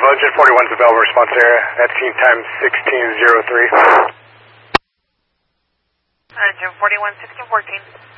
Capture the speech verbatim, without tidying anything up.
Bravo, Jet forty-one's available response area at team time sixteen oh three. Uh, Jet forty-one, sixteen fourteen.